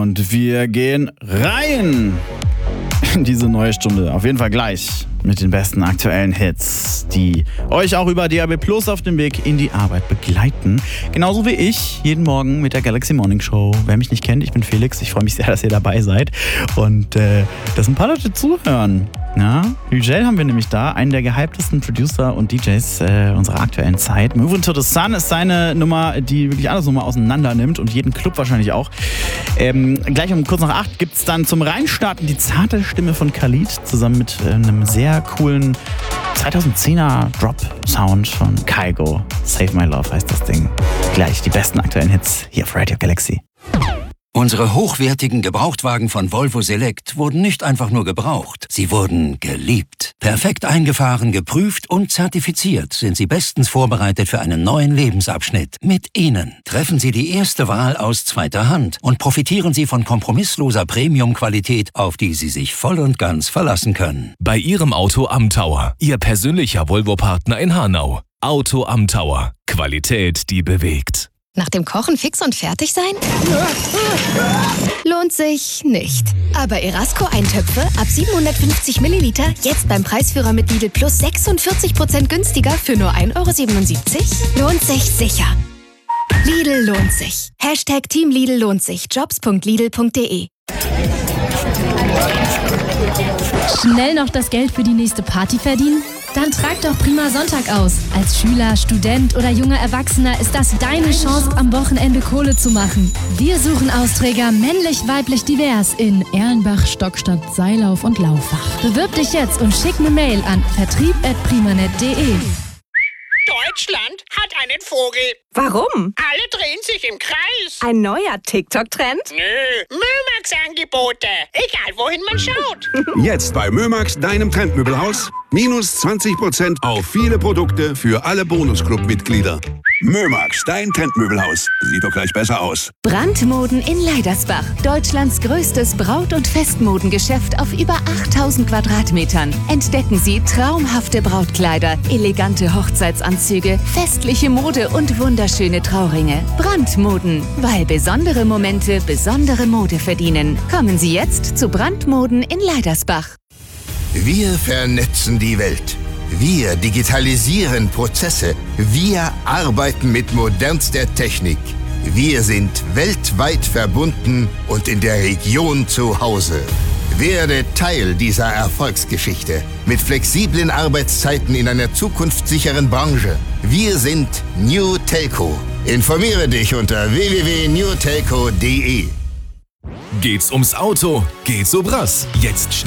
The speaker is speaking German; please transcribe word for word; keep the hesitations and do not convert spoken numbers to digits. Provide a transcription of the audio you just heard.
Und wir gehen rein in diese neue Stunde. Auf jeden Fall gleich mit den besten aktuellen Hits, die euch auch über D A B Plus auf dem Weg in die Arbeit begleiten. Genauso wie ich, jeden Morgen mit der Galaxy Morning Show. Wer mich nicht kennt, ich bin Felix. Ich freue mich sehr, dass ihr dabei seid. Und äh, dass ein paar Leute zuhören. Ja, Yücel haben wir nämlich da, einen der gehyptesten Producer und D Js äh, unserer aktuellen Zeit. Moving to the Sun ist seine Nummer, die wirklich alles nochmal auseinander nimmt und jeden Club wahrscheinlich auch. Ähm, gleich um kurz nach acht gibt es dann zum Reinstarten die zarte Stimme von Khalid zusammen mit äh, einem sehr coolen zweitausendzehner Drop-Sound von Kygo. Save My Love heißt das Ding. Gleich die besten aktuellen Hits hier auf Radio Galaxy. Unsere hochwertigen Gebrauchtwagen von Volvo Select wurden nicht einfach nur gebraucht, sie wurden geliebt. Perfekt eingefahren, geprüft und zertifiziert sind sie bestens vorbereitet für einen neuen Lebensabschnitt. Mit ihnen treffen Sie die erste Wahl aus zweiter Hand und profitieren Sie von kompromissloser Premium-Qualität, auf die Sie sich voll und ganz verlassen können. Bei Ihrem Auto am Tower, Ihr persönlicher Volvo-Partner in Hanau. Auto am Tower. Qualität, die bewegt. Nach dem Kochen fix und fertig sein? Lohnt sich nicht. Aber Erasco-Eintöpfe ab siebenhundertfünfzig Milliliter jetzt beim Preisführer mit Lidl Plus sechsundvierzig Prozent günstiger für nur ein Euro siebenundsiebzig? Lohnt sich sicher. Lidl lohnt sich. Hashtag Team Lidl lohnt sich. Jobs punkt lidl punkt de. Schnell noch das Geld für die nächste Party verdienen? Dann trag doch Prima Sonntag aus. Als Schüler, Student oder junger Erwachsener ist das deine Chance, am Wochenende Kohle zu machen. Wir suchen Austräger männlich, weiblich, divers in Erlenbach, Stockstadt, Seilauf und Laufach. Bewirb dich jetzt und schick eine Mail an vertrieb at primanet punkt de. Deutschland hat einen Vogel. Warum? Alle drehen sich im Kreis. Ein neuer TikTok-Trend? Nö, Mömax-Angebote. Egal, wohin man schaut. Jetzt bei Mömax, deinem Trendmöbelhaus. Minus zwanzig Prozent auf viele Produkte für alle Bonusclub-Mitglieder. Mömax, dein Trendmöbelhaus. Sieht doch gleich besser aus. Brandmoden in Leidersbach. Deutschlands größtes Braut- und Festmodengeschäft auf über achttausend Quadratmetern. Entdecken Sie traumhafte Brautkleider, elegante Hochzeitsanzüge, festliche Mode und wunderschöne Trauringe. Brandmoden, weil besondere Momente besondere Mode verdienen. Kommen Sie jetzt zu Brandmoden in Leidersbach. Wir vernetzen die Welt. Wir digitalisieren Prozesse. Wir arbeiten mit modernster Technik. Wir sind weltweit verbunden und in der Region zu Hause. Werde Teil dieser Erfolgsgeschichte mit flexiblen Arbeitszeiten in einer zukunftssicheren Branche. Wir sind New Telco. Informiere dich unter w w w punkt new telco punkt de. Geht's ums Auto? Geht's so brass. Jetzt